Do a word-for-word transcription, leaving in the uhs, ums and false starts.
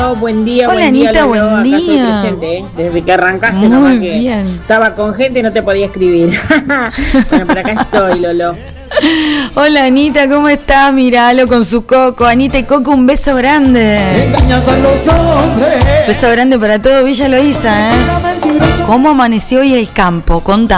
Chao, buen día, Hola, buen día, Anita, Lolo. buen Acá día. estoy presente, ¿eh? Desde que arrancaste, Muy nomás que bien. estaba con gente y no te podía escribir. Bueno, pero acá estoy, Lolo. Hola, Anita, ¿cómo estás? Míralo con su Coco. Anita y Coco, un beso grande. Engañas a los hombres. Beso grande para todo Villa Loíza, ¿eh? ¿Cómo amaneció hoy el campo? Contá.